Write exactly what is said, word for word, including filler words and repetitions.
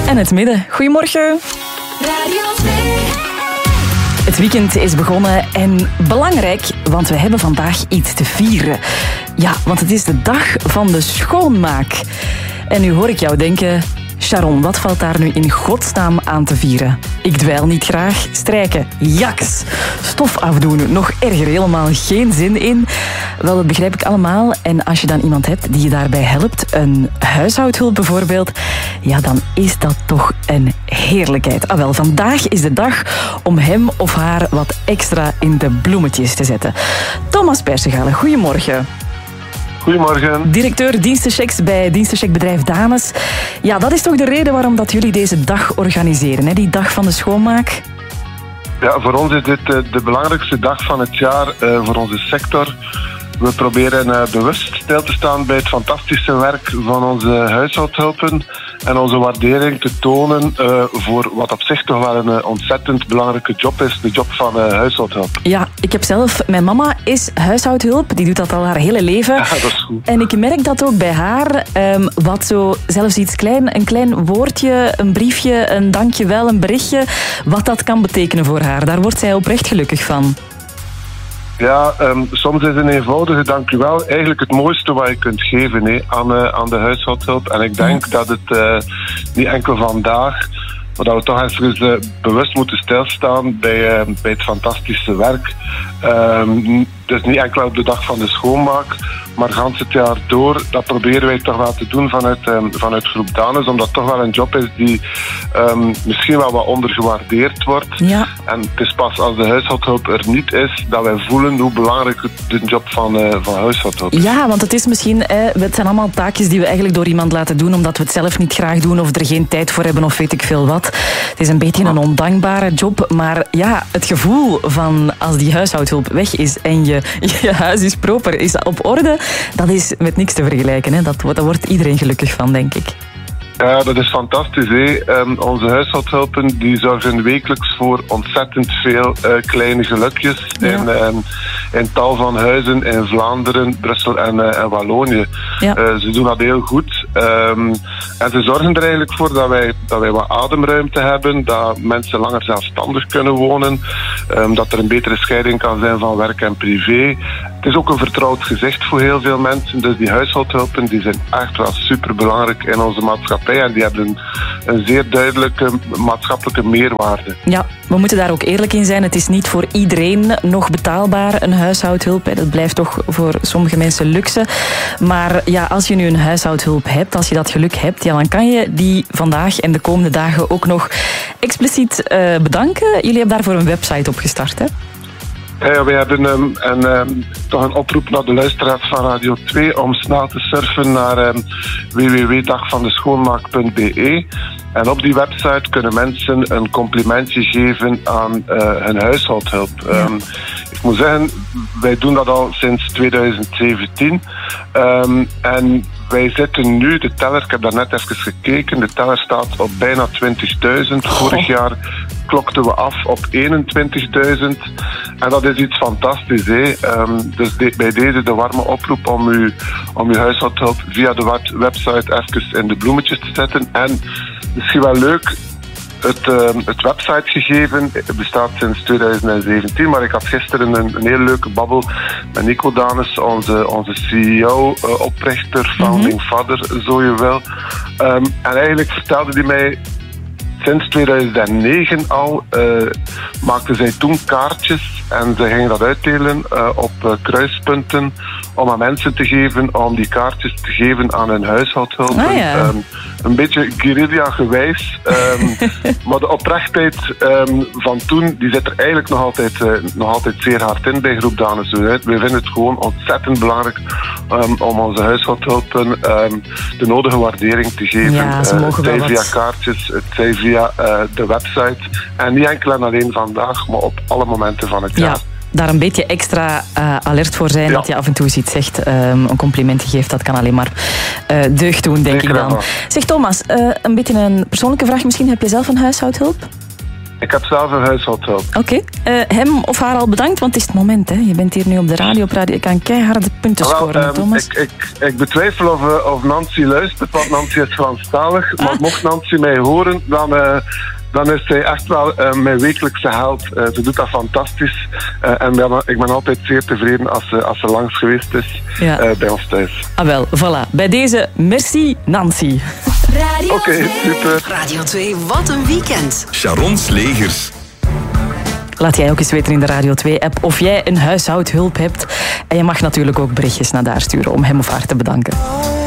en het midden. Goedemorgen. Radio twee. Het weekend is begonnen en belangrijk, want we hebben vandaag iets te vieren. Ja, want het is de dag van de schoonmaak. En nu hoor ik jou denken, Sharon, wat valt daar nu in godsnaam aan te vieren? Ik dweil niet graag. Strijken, jaks. Stof afdoen, nog erger, helemaal geen zin in. Wel, dat begrijp ik allemaal. En als je dan iemand hebt die je daarbij helpt, een huishoudhulp bijvoorbeeld, ja, dan is dat toch een heerlijkheid. Ah wel, vandaag is de dag om hem of haar wat extra in de bloemetjes te zetten. Thomas Persegale, goedemorgen. Goedemorgen. Directeur dienstenchecks bij dienstencheckbedrijf Danes. Ja, dat is toch de reden waarom dat jullie deze dag organiseren, hè? Die dag van de schoonmaak? Ja, voor ons is dit de belangrijkste dag van het jaar uh, voor onze sector. We proberen uh, bewust stil te staan bij het fantastische werk van onze huishoudhulpen en onze waardering te tonen uh, voor wat op zich toch wel een uh, ontzettend belangrijke job is, de job van uh, huishoudhulp. Ja, ik heb zelf... Mijn mama is huishoudhulp, die doet dat al haar hele leven. Ja, dat is goed. En ik merk dat ook bij haar, um, wat zo, zelfs iets klein, een klein woordje, een briefje, een dankjewel, een berichtje, wat dat kan betekenen voor haar. Daar wordt zij oprecht gelukkig van. Ja, um, soms is een eenvoudige dank u wel eigenlijk het mooiste wat je kunt geven he, aan, uh, aan de huishoudhulp. En ik denk ja. dat het uh, niet enkel vandaag, maar dat we toch even uh, bewust moeten stilstaan bij, uh, bij het fantastische werk. Um, dus niet enkel op de dag van de schoonmaak, maar gans het jaar door. Dat proberen wij toch wel te doen vanuit, um, vanuit Groep Danes, omdat het toch wel een job is die um, misschien wel wat ondergewaardeerd wordt. Ja. En het is pas als de huishoudhulp er niet is, dat wij voelen hoe belangrijk de job van, uh, van huishoudhulp is. Ja, want het is misschien, eh, het zijn allemaal taakjes die we eigenlijk door iemand laten doen, omdat we het zelf niet graag doen of er geen tijd voor hebben of weet ik veel wat. Het is een beetje een ondankbare job, maar ja, het gevoel van als die huishoudhulp weg is en je, je huis is proper, is op orde, dat is met niks te vergelijken. Hè. Dat, daar wordt iedereen gelukkig van, denk ik. Ja, dat is fantastisch. Hè? Um, onze huishoudhulpen die zorgen wekelijks voor ontzettend veel uh, kleine gelukjes ja. in, um, in tal van huizen in Vlaanderen, Brussel en, uh, en Wallonië. Ja. Uh, ze doen dat heel goed. Um, en ze zorgen er eigenlijk voor dat wij, dat wij wat ademruimte hebben, dat mensen langer zelfstandig kunnen wonen, um, dat er een betere scheiding kan zijn van werk en privé. Het is ook een vertrouwd gezicht voor heel veel mensen. Dus die huishoudhulpen die zijn echt wel superbelangrijk in onze maatschappij. En die hebben een, een zeer duidelijke maatschappelijke meerwaarde. Ja, we moeten daar ook eerlijk in zijn. Het is niet voor iedereen nog betaalbaar, een huishoudhulp. Dat blijft toch voor sommige mensen luxe. Maar ja, als je nu een huishoudhulp hebt, als je dat geluk hebt, ja, dan kan je die vandaag en de komende dagen ook nog expliciet uh, bedanken. Jullie hebben daarvoor een website opgestart, hè? Ja, wij hebben um, een, um, toch een oproep naar de luisteraars van Radio twee om snel te surfen naar um, w w w punt dag van de schoonmaak punt b e. En op die website kunnen mensen een complimentje geven aan uh, hun huishoudhulp. Ja. Um, ik moet zeggen, wij doen dat al sinds tweeduizend zeventien. Um, en wij zitten nu, de teller, ik heb daar net even gekeken, de teller staat op bijna twintigduizend. Oh. Vorig jaar klokten we af op eenentwintigduizend. En dat is iets fantastisch. Hè? Um, dus de, bij deze de warme oproep om uw, om uw huishoudhulp via de website even in de bloemetjes te zetten. En misschien wel leuk, het, uh, het websitegegeven bestaat sinds tweeduizend zeventien, maar ik had gisteren een, een hele leuke babbel met Nico Danes, onze, onze C E O, uh, oprichter, founding mm-hmm. father, zo je wil. Um, en eigenlijk vertelde hij mij, sinds tweeduizend negen al uh, maakten zij toen kaartjes en ze gingen dat uitdelen uh, op uh, kruispunten om aan mensen te geven, om die kaartjes te geven aan hun huishoudhulpen. Ah, ja. um, een beetje guerrilla-gewijs. Um, maar de oprechtheid um, van toen, die zit er eigenlijk nog altijd, uh, nog altijd zeer hard in bij Groep Danes. We vinden het gewoon ontzettend belangrijk um, om onze huishoudhulpen um, de nodige waardering te geven. Ja, ze mogen uh, het wel zij wat... via kaartjes, het zij via uh, de website. En niet enkel en alleen vandaag, maar op alle momenten van het jaar. Ja. Daar een beetje extra uh, alert voor zijn, ja. dat je af en toe iets zegt, um, een complimentje geeft, dat kan alleen maar uh, deugd doen, denk Zeker ik dan. wel. Zeg Thomas, uh, een beetje een persoonlijke vraag misschien. Heb je zelf een huishoudhulp? Ik heb zelf een huishoudhulp. Oké. Okay. Uh, hem of haar al bedankt, want het is het moment. Hè. Je bent hier nu op de radio praten. Je kan keiharde punten Wel, scoren, um, Thomas. Ik, ik, ik betwijfel of, uh, of Nancy luistert, want Nancy is Franstalig. Ah. Maar mocht Nancy mij horen, dan... Uh, dan is zij echt wel uh, mijn wekelijkse held. Uh, ze doet dat fantastisch. Uh, en ben, ik ben altijd zeer tevreden als ze, als ze langs geweest is ja. uh, bij ons thuis. Ah wel, voilà. Bij deze, merci Nancy. Oké, okay, super. Radio twee, wat een weekend. Sharon Slegers. Laat jij ook eens weten in de Radio twee-app of jij een huishoudhulp hebt. En je mag natuurlijk ook berichtjes naar daar sturen om hem of haar te bedanken.